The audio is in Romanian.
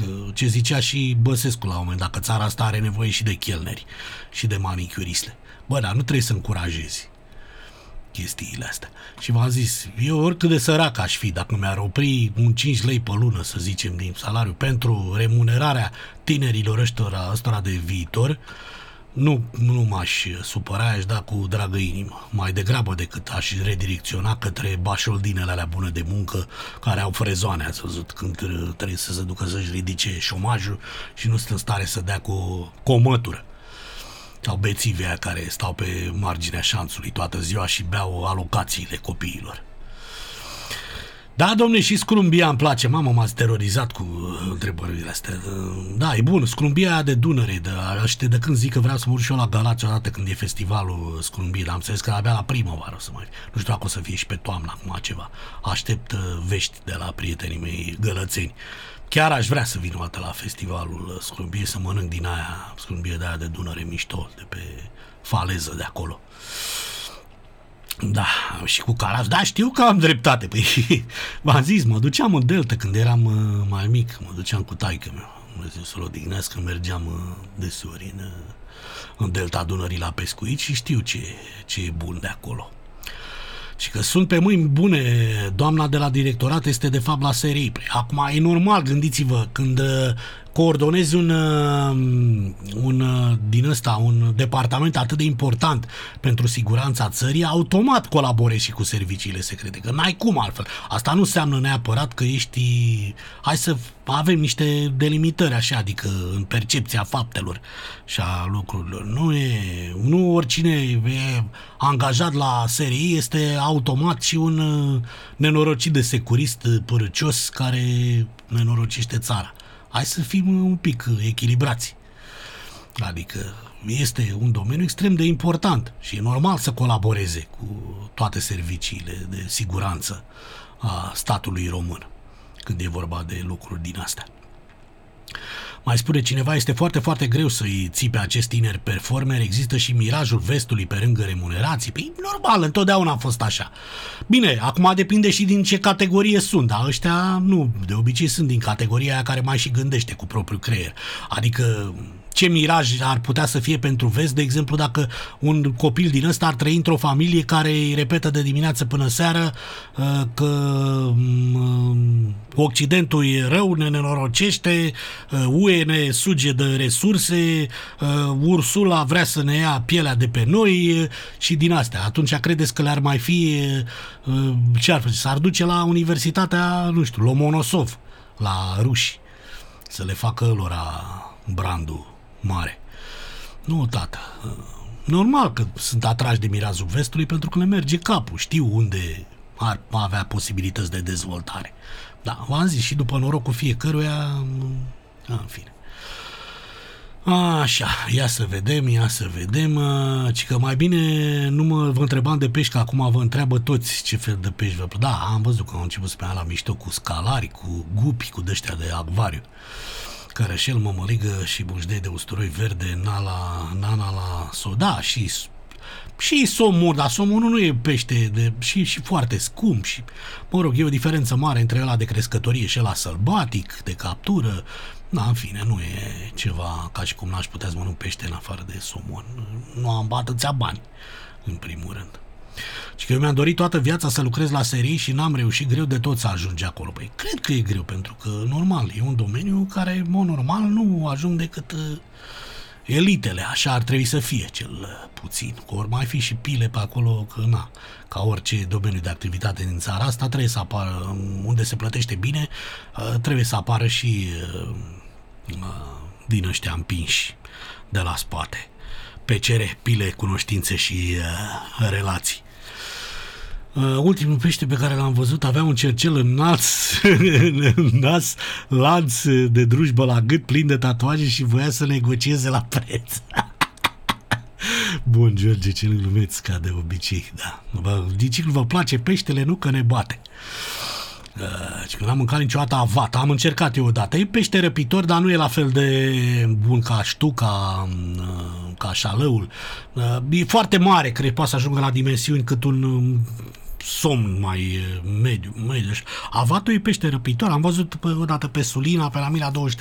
că ce zicea și Băsescu la un moment dat, că țara asta are nevoie și de chelneri și de manicuriste. Bă, dar nu trebuie să încurajezi chestiile astea. Și v-am zis, eu oricât de sărac aș fi, dacă mi-ar opri un 5 lei pe lună, să zicem, din salariu pentru remunerarea tinerilor ăstora de viitor, nu m-aș supăra, aș da cu dragă inimă. Mai degrabă decât aș redirecționa către bașoldinele alea bune de muncă care au frezoane, ați văzut, când trebuie să se ducă să-și ridice șomajul și nu sunt în stare să dea cu o mătură. Sau bețivii aia care stau pe marginea șanțului toată ziua și beau alocațiile copiilor. Da, domne, și Scrumbia îmi place. Mamă, m-ați terorizat cu întrebările astea. Da, e bun, Scrumbia aia de Dunăre. De când zic că vreau să mă urc și eu la Galați odată când e festivalul Scrumbiei, dar am înțeles că abia la primăvară o să mai fie. Nu știu dacă o să fie și pe toamnă acum ceva. Aștept vești de la prietenii mei gălățeni. Chiar aș vrea să vin o dată la festivalul Scrumbiei să mănânc din aia, Scrumbie de aia de Dunăre mișto, de pe faleză de acolo. Da, și cu Caraș, da, știu că am dreptate. Păi, v-am zis, mă duceam în Delta când eram mai mic, mă duceam cu taică meu, Dumnezeu să-l odihnească, mergeam desuri în Delta Dunării la pescuit și știu ce e bun de acolo. Și că sunt pe mâini bune, doamna de la directorat este de fapt la SRI. Acum e normal, gândiți-vă, când coordonezi un departament atât de important pentru siguranța țării, automat colaborezi și cu serviciile secrete, că n-ai cum altfel. Asta nu înseamnă neapărat că ești... Hai să avem niște delimitări așa, adică în percepția faptelor și a lucrurilor. Nu oricine e angajat la SRI este automat și un nenorocit de securist părăcios care nenorocește țara. Hai să fim un pic echilibrați. Adică este un domeniu extrem de important și e normal să colaboreze cu toate serviciile de siguranță a statului român când e vorba de lucruri din astea. Mai spune cineva, este foarte, foarte greu să-i ții pe acest tineri performer, există și mirajul vestului pe lângă remunerații. Păi normal, întotdeauna a fost așa. Bine, acum depinde și din ce categorie sunt, dar ăștia nu, de obicei sunt din categoria aia care mai și gândește cu propriul creier. Adică ce miraj ar putea să fie pentru vest, de exemplu, dacă un copil din ăsta ar trăi într-o familie care îi repetă de dimineață până seară că Occidentul e rău, ne nenorocește, UE ne suge de resurse, Ursula vrea să ne ia pielea de pe noi și din astea. Atunci credeți că le-ar mai fi, ce ar face? S-ar duce la Universitatea, nu știu, Lomonosov, la ruși, să le facă lor brandul mare. Nu, tată. Normal că sunt atrași de mirazul vestului pentru că le merge capul. Știu unde ar avea posibilități de dezvoltare. Da, v-am zis, și după norocul fiecăruia, în fine. Așa, ia să vedem, ci că mai bine nu vă întrebam de pești, că acum vă întreabă toți ce fel de pești vă... Da, am văzut că au început să la mișto cu scalari, cu gupi, cu dăștia de acvariu. Cărășel, mămăligă și bujdei de usturoi verde, nana la soda și somon, dar somonul nu e pește și foarte scump și, mă rog, e o diferență mare între ăla de crescătorie și ăla sălbatic, de captură. Da, în fine, nu e ceva ca și cum n-aș putea să mănânc pește în afară de somon. Nu am atâția bani, în primul rând. Și că eu mi-am dorit toată viața să lucrez la SRI și n-am reușit, greu de tot să ajunge acolo. Păi cred că e greu, pentru că, normal, e un domeniu în care, în mod normal, nu ajung decât elitele. Așa ar trebui să fie, cel puțin. Că ori mai fi și pile pe acolo, că na, ca orice domeniu de activitate din țara asta, trebuie să apară, unde se plătește bine, trebuie să apară și din ăștia împinși de la spate. PCR, pile, cunoștințe și relații. Ultimul pește pe care l-am văzut avea un cercel în nas, lanț de drujbă la gât, plin de tatuaje și voia să negocieze la preț. Bun, George, ce glumeți ca de obicei, da. Dicicul, vă place peștele, nu că ne bate. Când n-am mâncat niciodată avat, am încercat eu odată. E pește răpitor, dar nu e la fel de bun ca ștuca, ca șalăul. E foarte mare, cred, poate să ajungă la dimensiuni cât un somn mai mediu. Avatul e pește răpitor, am văzut odată pe Sulina, pe la Mila 23.